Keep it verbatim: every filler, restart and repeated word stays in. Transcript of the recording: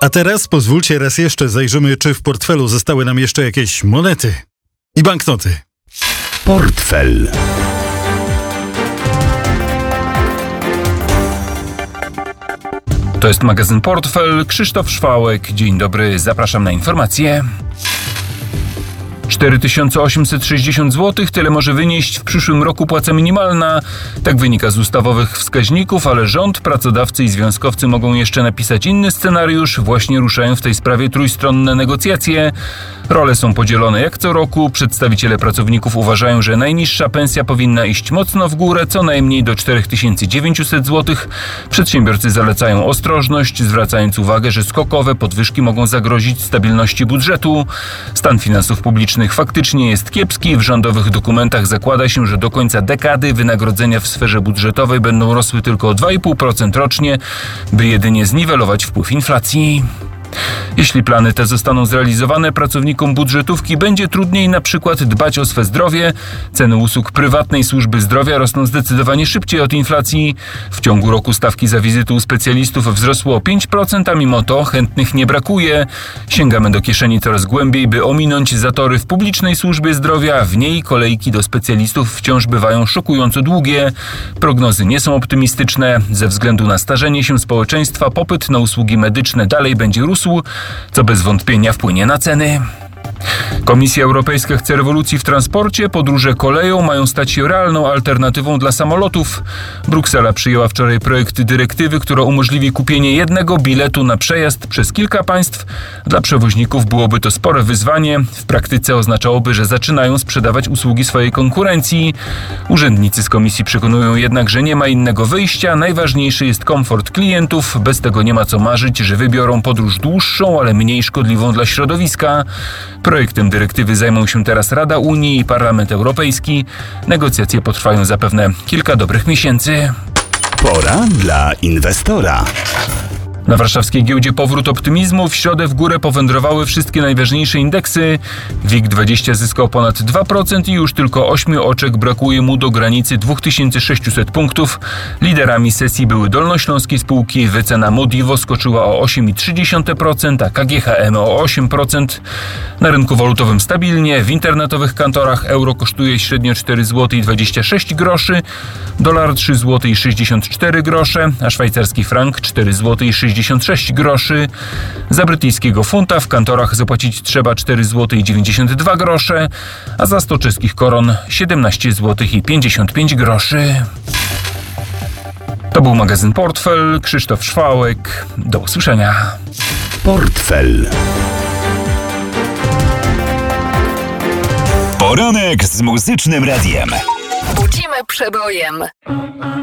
A teraz pozwólcie raz jeszcze zajrzymy, czy w portfelu zostały nam jeszcze jakieś monety i banknoty. Portfel. To jest magazyn Portfel. Krzysztof Szwałek. Dzień dobry, zapraszam na informacje. cztery tysiące osiemset sześćdziesiąt złotych tyle może wynieść w przyszłym roku płaca minimalna. Tak wynika z ustawowych wskaźników, ale rząd, pracodawcy i związkowcy mogą jeszcze napisać inny scenariusz. Właśnie ruszają w tej sprawie trójstronne negocjacje. Role są podzielone jak co roku. Przedstawiciele pracowników uważają, że najniższa pensja powinna iść mocno w górę, co najmniej do cztery tysiące dziewięćset złotych. Przedsiębiorcy zalecają ostrożność, zwracając uwagę, że skokowe podwyżki mogą zagrozić stabilności budżetu. Stan finansów publicznych faktycznie jest kiepski. W rządowych dokumentach zakłada się, że do końca dekady wynagrodzenia w sferze budżetowej będą rosły tylko o dwa i pół procent rocznie, by jedynie zniwelować wpływ inflacji. Jeśli plany te zostaną zrealizowane, pracownikom budżetówki będzie trudniej na przykład dbać o swe zdrowie. Ceny usług prywatnej służby zdrowia rosną zdecydowanie szybciej od inflacji. W ciągu roku stawki za wizyty u specjalistów wzrosły o pięć procent, a mimo to chętnych nie brakuje. Sięgamy do kieszeni coraz głębiej, by ominąć zatory w publicznej służbie zdrowia. W niej kolejki do specjalistów wciąż bywają szokująco długie. Prognozy nie są optymistyczne. Ze względu na starzenie się społeczeństwa popyt na usługi medyczne dalej będzie rósł, co bez wątpienia wpłynie na ceny. Komisja Europejska chce rewolucji w transporcie. Podróże koleją mają stać się realną alternatywą dla samolotów. Bruksela przyjęła wczoraj projekt dyrektywy, która umożliwi kupienie jednego biletu na przejazd przez kilka państw. Dla przewoźników byłoby to spore wyzwanie. W praktyce oznaczałoby, że zaczynają sprzedawać usługi swojej konkurencji. Urzędnicy z komisji przekonują jednak, że nie ma innego wyjścia. Najważniejszy jest komfort klientów. Bez tego nie ma co marzyć, że wybiorą podróż dłuższą, ale mniej szkodliwą dla środowiska. Projektem dyrektywy zajmą się teraz Rada Unii i Parlament Europejski. Negocjacje potrwają zapewne kilka dobrych miesięcy. Pora dla inwestora. Na warszawskiej giełdzie powrót optymizmu. W środę w górę powędrowały wszystkie najważniejsze indeksy. WIG dwadzieścia zyskał ponad dwa procent i już tylko ośmiu oczek brakuje mu do granicy dwa tysiące sześćset punktów. Liderami sesji były dolnośląskie spółki. Wycena Modivo skoczyła o osiem przecinek trzy procent, a K G H M o osiem procent. Na rynku walutowym stabilnie. W internetowych kantorach euro kosztuje średnio cztery złote dwadzieścia sześć groszy, dolar trzy złote sześćdziesiąt cztery grosze, a szwajcarski frank cztery złote sześćdziesiąt sześć groszy. Za brytyjskiego funta w kantorach zapłacić trzeba cztery złote dziewięćdziesiąt dwa grosze, a za sto czeskich koron siedemnaście złotych pięćdziesiąt pięć groszy. To był magazyn Portfel. Krzysztof Szwałek. Do usłyszenia. Portfel. Poranek z Muzycznym Radiem. Budzimy przebojem.